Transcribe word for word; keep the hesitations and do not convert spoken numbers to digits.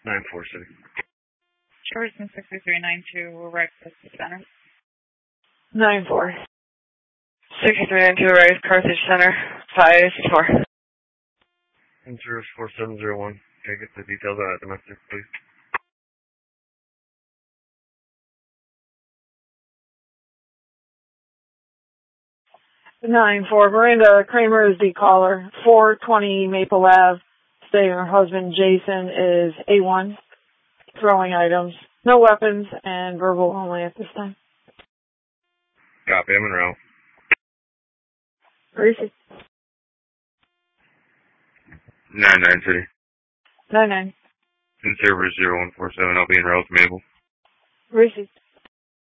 nine four City. Jefferson six three nine two, right Carthage Center. nine four. six three nine two, right Carthage Center. five four. Zero four seven zero one. Can I get the details on that domestic, please? nine four. Miranda Kramer is the caller. four twenty Maple Ave. Stating her husband Jason is A one. Throwing items. No weapons and verbal only at this time. Copy, I'm in row. Receive. nine nine City. nine nine. In server zero one four seven, I'll be in route to Mabel. Receive.